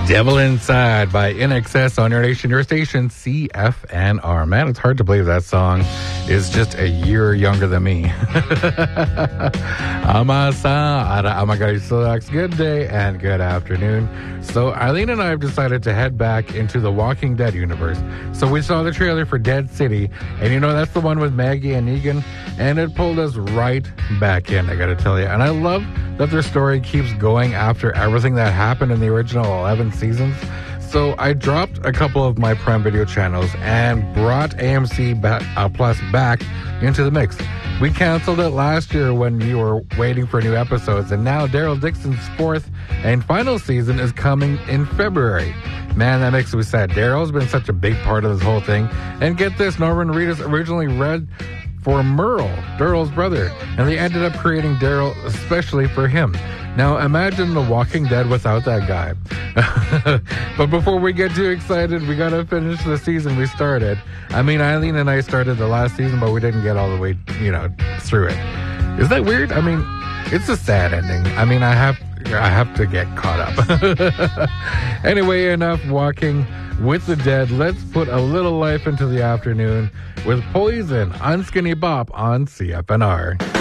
Devil Inside by INXS on your nation, your station, CFNR. Man, it's hard to believe that song is just a year younger than me. Good day and good afternoon. So Eileen and I have decided to head back into the Walking Dead universe. So we saw the trailer for Dead City, and you know, that's the one with Maggie and Negan, and it pulled us right back in, I gotta tell you. And I love that their story keeps going after everything that happened in the original 11 seasons. So I dropped a couple of my Prime Video channels and brought AMC Plus back into the mix. We canceled it last year when we were waiting for new episodes, and now Daryl Dixon's fourth and final season is coming in February. Man, that makes me sad. Daryl's been such a big part of this whole thing. And get this, Norman Reedus originally read for Merle, Daryl's brother, and they ended up creating Daryl especially for him. Now, imagine The Walking Dead without that guy. But before we get too excited, we gotta finish the season we started. I mean, Eileen and I started the last season, but we didn't get all the way, through it. Is that weird? I mean, it's a sad ending. I mean, I have to get caught up. Anyway, enough walking with the dead. Let's put a little life into the afternoon with Poison on Skinny Bop on CFNR.